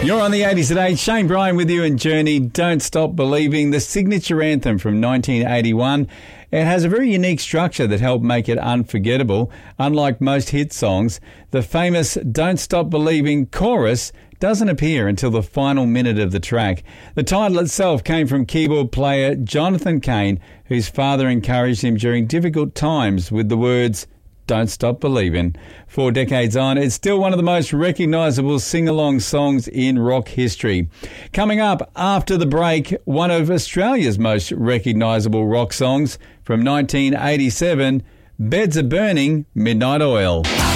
You're on the 80s today. Shane Bryan with you and Journey, Don't Stop Believing, the signature anthem from 1981. It has a very unique structure that helped make it unforgettable. Unlike most hit songs, the famous Don't Stop Believing chorus doesn't appear until the final minute of the track. The title itself came from keyboard player Jonathan Cain, whose father encouraged him during difficult times with the words, "Don't Stop Believing." 4 decades on, it's still one of the most recognisable sing-along songs in rock history. Coming up after the break, one of Australia's most recognisable rock songs from 1987, Beds Are Burning, Midnight Oil.